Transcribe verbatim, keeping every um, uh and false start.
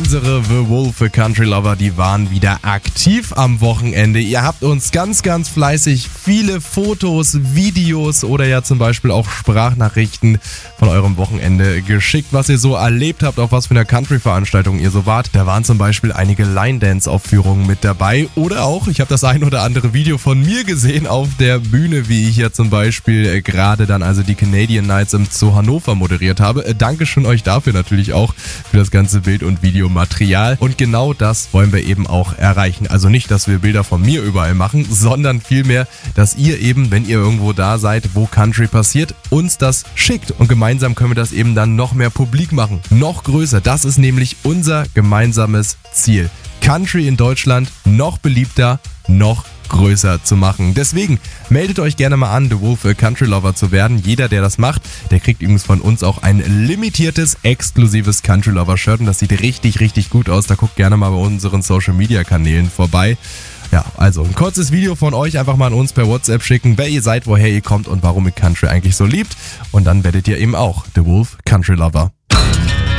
Unsere The Wolf Country Lover, die waren wieder aktiv am Wochenende. Ihr habt uns ganz, ganz fleißig viele Fotos, Videos oder ja zum Beispiel auch Sprachnachrichten von eurem Wochenende geschickt, was ihr so erlebt habt, auf was für einer Country-Veranstaltung ihr so wart. Da waren zum Beispiel einige Line-Dance-Aufführungen mit dabei oder auch, ich habe das ein oder andere Video von mir gesehen auf der Bühne, wie ich ja zum Beispiel äh, gerade dann also die Canadian Nights im Zoo Hannover moderiert habe. Äh, Dankeschön euch dafür natürlich auch für das ganze Bild- und Videomaterial. Und genau das wollen wir eben auch erreichen. Also nicht, dass wir Bilder von mir überall machen, sondern vielmehr, dass ihr eben, wenn ihr irgendwo da seid, wo Country passiert, uns das schickt. Und gemeinsam können wir das eben dann noch mehr publik machen. Noch größer. Das ist nämlich unser gemeinsames Ziel. Country in Deutschland noch beliebter, noch größer zu machen. Deswegen meldet euch gerne mal an, The Wolf Country Lover zu werden. Jeder, der das macht, der kriegt übrigens von uns auch ein limitiertes, exklusives Country Lover Shirt und das sieht richtig, richtig gut aus. Da guckt gerne mal bei unseren Social Media Kanälen vorbei. Ja, also ein kurzes Video von euch einfach mal an uns per WhatsApp schicken, wer ihr seid, woher ihr kommt und warum ihr Country eigentlich so liebt. Und dann werdet ihr eben auch The Wolf Country Lover.